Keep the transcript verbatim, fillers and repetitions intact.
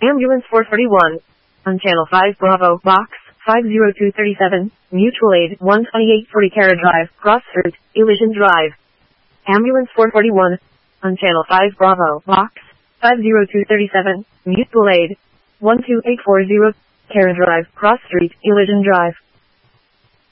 Ambulance four forty-one. On Channel five Bravo, Box five zero two three seven, Mutual Aid one twenty-eight forty Cara Drive, Crossroads, Elysian Drive. Ambulance four forty-one. On Channel five Bravo, Box five zero two three seven, Mutual Aid one two eight four zero, Cara Drive, Cross Street, Elysian Drive.